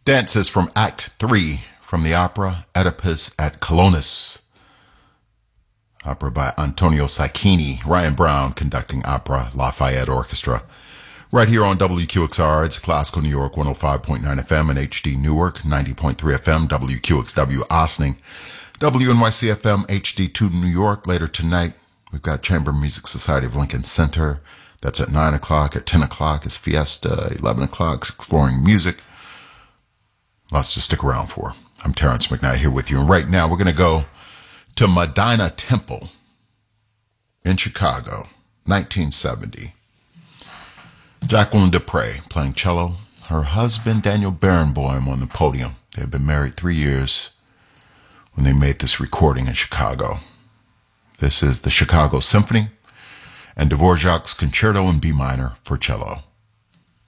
Dances from Act 3 from the opera Oedipus at Colonus. Opera by Antonio Sacchini. Ryan Brown conducting opera, Lafayette Orchestra. Right here on WQXR, it's Classical New York 105.9 FM and HD Newark 90.3 FM, WQXW Ossining, WNYC FM HD2 New York. Later tonight, we've got Chamber Music Society of Lincoln Center. That's at 9 o'clock. At 10 o'clock is Fiesta. 11 o'clock is Exploring Music. Lots to stick around for. I'm Terrence McKnight here with you. And right now, we're going to go to Medina Temple in Chicago, 1970. Jacqueline Dupre playing cello. Her husband, Daniel Barenboim, on the podium. They had been married 3 years when they made this recording in Chicago. This is the Chicago Symphony and Dvorak's Concerto in B minor for cello.